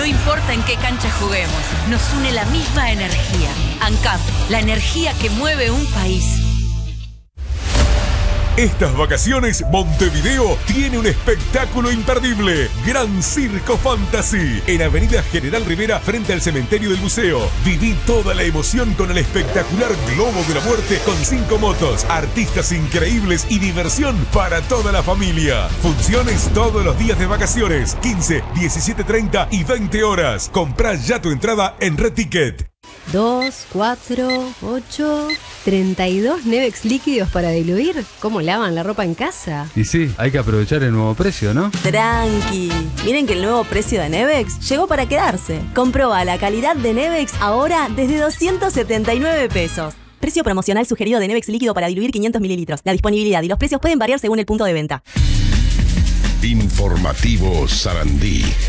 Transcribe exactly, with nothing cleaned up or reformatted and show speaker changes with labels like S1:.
S1: No importa en qué cancha juguemos, nos une la misma energía. ANCAP, la energía que mueve un país.
S2: Estas vacaciones, Montevideo tiene un espectáculo imperdible. Gran Circo Fantasy, en Avenida General Rivera, frente al Cementerio del Buceo. Viví toda la emoción con el espectacular Globo de la Muerte con cinco motos, artistas increíbles y diversión para toda la familia. Funciones todos los días de vacaciones, quince, diecisiete treinta y veinte horas. Comprá ya tu entrada en Red Ticket.
S3: Dos, cuatro, ocho, treinta y dos Nevex líquidos para diluir. ¿Cómo lavan la ropa en casa?
S4: Y sí, hay que aprovechar el nuevo precio, ¿no?
S5: Tranqui. Miren que el nuevo precio de Nevex llegó para quedarse. Comproba la calidad de Nevex ahora desde doscientos setenta y nueve pesos. Precio promocional sugerido de Nevex líquido para diluir quinientos mililitros. La disponibilidad y los precios pueden variar según el punto de venta.
S6: Informativo Sarandí.